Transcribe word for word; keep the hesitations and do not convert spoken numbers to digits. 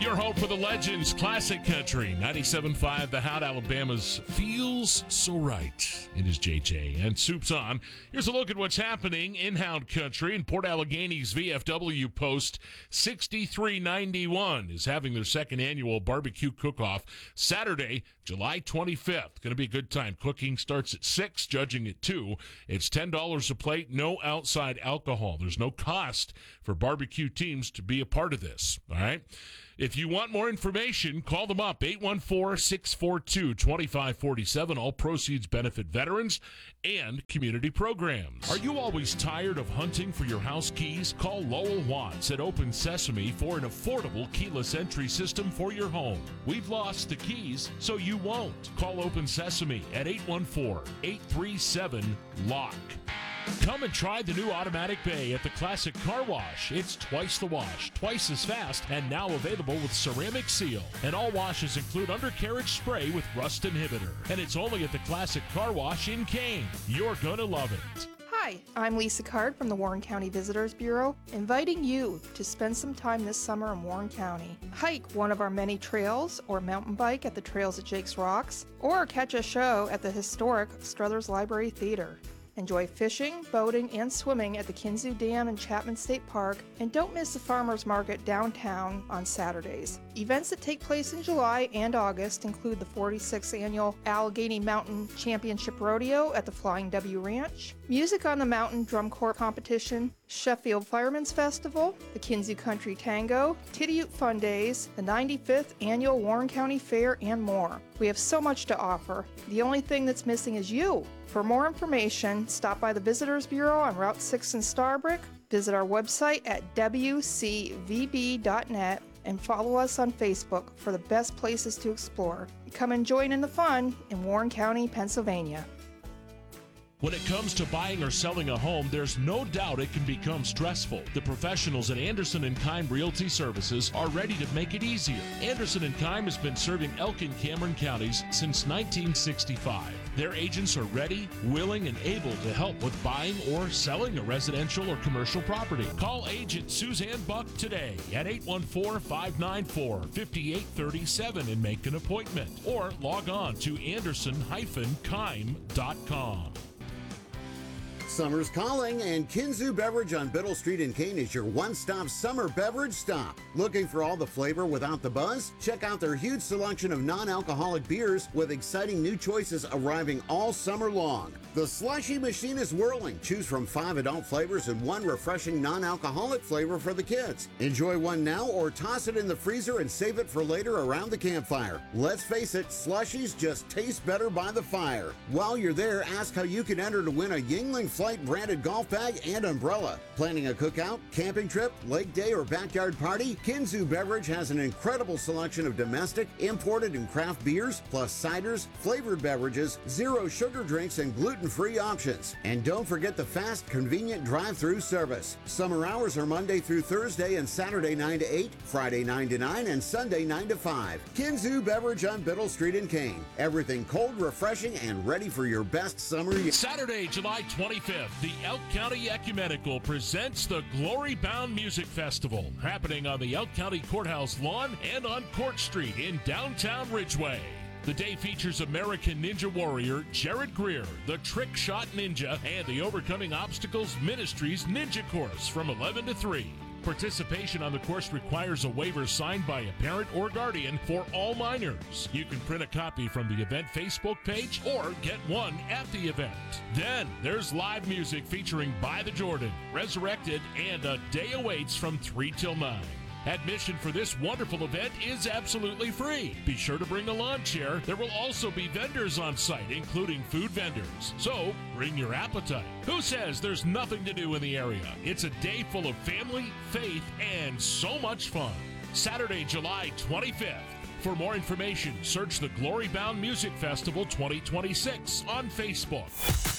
Your home for the Legends Classic Country. ninety-seven point five The Hound, Alabama's Feels So Right. It is J J and Soup's on. Here's a look at what's happening in Hound Country. In Port Allegheny's V F W Post sixty-three ninety-one is having their second annual barbecue cook-off Saturday, July twenty-fifth. Going to be a good time. Cooking starts at six, judging at two. It's ten dollars a plate, no outside alcohol. There's no cost for barbecue teams to be a part of this, all right? If you want more information, call them up, eight one four, six four two, two five four seven. All proceeds benefit veterans and community programs. Are you always tired of hunting for your house keys? Call Lowell Watts at Open Sesame for an affordable keyless entry system for your home. We've lost the keys, so you won't. Call Open Sesame at eight one four, eight three seven, lock. Come and try the new automatic bay at the Classic Car Wash. It's twice the wash, twice as fast, and now available with ceramic seal. And all washes include undercarriage spray with rust inhibitor. And it's only at the Classic Car Wash in Kane. You're going to love it. Hi, I'm Lisa Card from the Warren County Visitors Bureau, inviting you to spend some time this summer in Warren County. Hike one of our many trails or mountain bike at the trails at Jake's Rocks, or catch a show at the historic Struthers Library Theater. Enjoy fishing, boating, and swimming at the Kinzua Dam and Chapman State Park, and don't miss the Farmers Market downtown on Saturdays. Events that take place in July and August include the forty-sixth Annual Allegheny Mountain Championship Rodeo at the Flying W Ranch, Music on the Mountain Drum Corps Competition, Sheffield Firemen's Festival, the Kinzua Country Tango, Tidiute Fun Days, the ninety-fifth Annual Warren County Fair, and more. We have so much to offer. The only thing that's missing is you. For more information, stop by the Visitors Bureau on Route six in Starbrick, visit our website at w c v b dot net, and follow us on Facebook for the best places to explore. Come and join in the fun in Warren County, Pennsylvania. When it comes to buying or selling a home, there's no doubt it can become stressful. The professionals at Anderson and Keim Realty Services are ready to make it easier. Anderson and Keim has been serving Elk and Cameron counties since nineteen sixty-five. Their agents are ready, willing, and able to help with buying or selling a residential or commercial property. Call agent Suzanne Buck today at eight one four, five nine four, five eight three seven and make an appointment, or log on to anderson dash keim dot com. Summer's calling, and Kinzua Beverage on Biddle Street in Kane is your one-stop summer beverage stop. Looking for all the flavor without the buzz? Check out their huge selection of non-alcoholic beers with exciting new choices arriving all summer long. The slushy machine is whirling. Choose from five adult flavors and one refreshing non-alcoholic flavor for the kids. Enjoy one now or toss it in the freezer and save it for later around the campfire. Let's face it, slushies just taste better by the fire. While you're there, ask how you can enter to win a Yingling Flight branded golf bag and umbrella. Planning a cookout, camping trip, lake day, or backyard party? Kinzua Beverage has an incredible selection of domestic, imported, and craft beers, plus ciders, flavored beverages, zero sugar drinks, and gluten-free options. And don't forget the fast, convenient drive-through service. Summer hours are Monday through Thursday and Saturday nine to eight, Friday nine to nine, and Sunday nine to five. Kinzua Beverage on Biddle Street in Kane. Everything cold, refreshing, and ready for your best summer year. Saturday, July twenty-fifth, the Elk County Ecumenical presents the Glory Bound Music Festival, happening on the Elk County Courthouse lawn and on Court Street in downtown Ridgeway. The day features American Ninja Warrior Jared Greer, the Trick Shot Ninja, and the Overcoming Obstacles Ministries Ninja Course from eleven to three. Participation on the course requires a waiver signed by a parent or guardian for all minors. You can print a copy from the event Facebook page or get one at the event. Then there's live music featuring By the Jordan, Resurrected, and A Day Awaits from three till nine. Admission for this wonderful event is absolutely free. Be sure to bring a lawn chair. There will also be vendors on site, including food vendors. So bring your appetite. Who says there's nothing to do in the area? It's a day full of family, faith, and so much fun. Saturday, July twenty-fifth. For more information, search the Glory Bound Music Festival twenty twenty-six on Facebook.